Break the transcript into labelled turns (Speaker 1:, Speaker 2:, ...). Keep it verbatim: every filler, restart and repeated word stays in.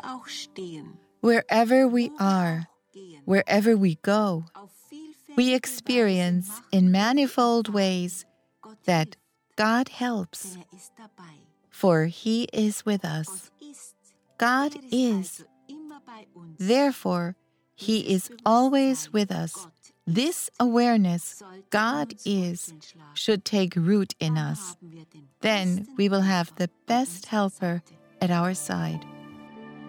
Speaker 1: auch stehen,
Speaker 2: Wherever we
Speaker 1: wo wir
Speaker 2: are,
Speaker 1: auch gehen,
Speaker 2: wherever we go,
Speaker 1: auf vielfältige
Speaker 2: we experience
Speaker 1: Weise
Speaker 2: in
Speaker 1: machen wir
Speaker 2: manifold
Speaker 1: erfahren,
Speaker 2: ways
Speaker 1: Gott
Speaker 2: that
Speaker 1: hilft,
Speaker 2: God helps,
Speaker 1: denn er ist dabei.
Speaker 2: for He is with us.
Speaker 1: Gott ist,
Speaker 2: God
Speaker 1: er ist
Speaker 2: is.
Speaker 1: also immer bei uns.
Speaker 2: Therefore, He
Speaker 1: Dieses
Speaker 2: is always
Speaker 1: Bewusstsein,
Speaker 2: with us.
Speaker 1: Gott
Speaker 2: This
Speaker 1: ist,
Speaker 2: awareness,
Speaker 1: sollte in
Speaker 2: God
Speaker 1: uns
Speaker 2: is,
Speaker 1: Wurzeln schlagen.
Speaker 2: should take root in
Speaker 1: Dann
Speaker 2: us.
Speaker 1: haben wir den
Speaker 2: Then
Speaker 1: besten
Speaker 2: we will have
Speaker 1: Helfer
Speaker 2: the
Speaker 1: an
Speaker 2: best
Speaker 1: unserer
Speaker 2: helper
Speaker 1: Seite.
Speaker 2: at our side.